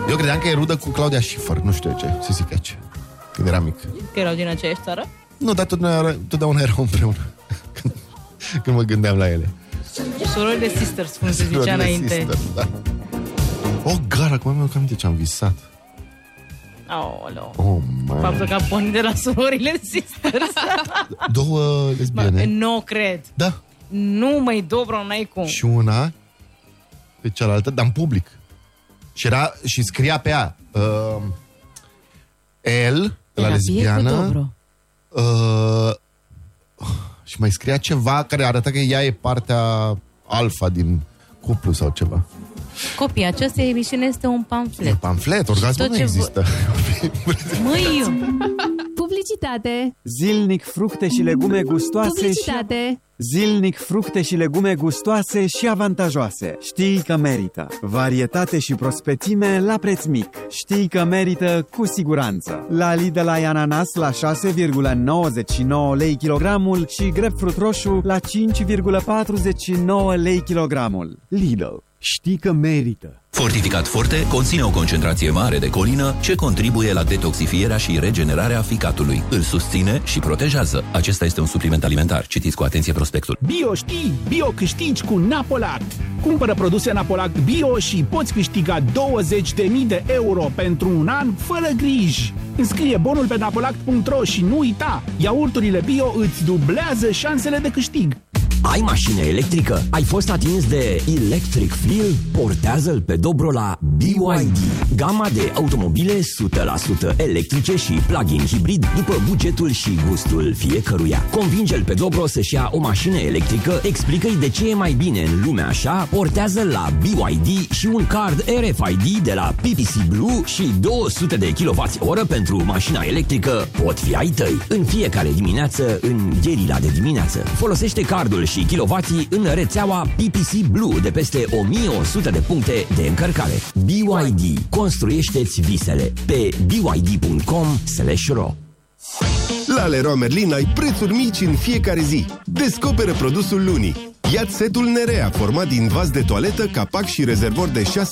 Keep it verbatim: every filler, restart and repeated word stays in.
Eu credeam că e rudă cu Claudia Schiffer, nu știu ce, să zic ce, când eram mic. Că erau din aceeași țară? Nu, dar totdeauna, totdeauna erau împreună. când, când mă gândeam la ele. Surorile Sisters, cum se zicea înainte. Sisters, da. O, gara, acum mi-am aminte ce am visat. Aoleu. Oh, man. Faptul că am pornit de la Surorile Sisters. Două lesbiene. Nu cred. Da. Nu, măi, Dobro, n-ai cum. Și una pe cealaltă, dar în public. Și, era, și scria pe ea uh, El, de la lesbiană, uh, și mai scria ceva care arăta că ea e partea alfa din cuplu sau ceva. Copii, această emisiune este un pamflet. E pamflet, orgasmul nu există. Măi! Publicitate. Zilnic fructe și legume gustoase. Publicitate. Și... Zilnic fructe și legume gustoase și avantajoase. Știi că merită. Varietate și prospețime la preț mic. Știi că merită cu siguranță. La Lidl ai ananas la șase virgulă nouăzeci și nouă lei kilogramul și grapefruit roșu la cinci virgulă patruzeci și nouă lei kilogramul. Lidl. Știi că merită. Fortificat Forte conține o concentrație mare de colină ce contribuie la detoxifierea și regenerarea ficatului. Îl susține și protejează. Acesta este un supliment alimentar. Citiți cu atenție prospectul. Bio știi, bio câștigi cu Napolact. Cumpără produse Napolact Bio și poți câștiga douăzeci de mii de euro pentru un an fără griji. Înscrie bonul pe napolact punct ro și nu uita, iaurturile bio îți dublează șansele de câștig. Ai mașină electrică? Ai fost atins de Electric Feel? Portează-l pe Dobro la B Y D. Gama de automobile o sută la sută electrice și plug-in hibrid după bugetul și gustul fiecăruia. Convinge-l pe Dobro să-și ia o mașină electrică, explică-i de ce e mai bine în lumea așa, portează la B Y D și un card R F I D de la P P C Blue și două sute de kilowați oră pentru mașina electrică pot fi ai tăi. În fiecare dimineață, în gherila de dimineață. Folosește cardul și kilowații în rețeaua P P C Blue de peste o mie o sută de puncte de încărcare. B Y D. Construiește-ți visele pe b y d punct com slash ro. La Leroy Merlin ai prețuri mici în fiecare zi. Descoperă produsul lunii. Ia-ți setul Nerea, format din vas de toaletă, capac și rezervor de șase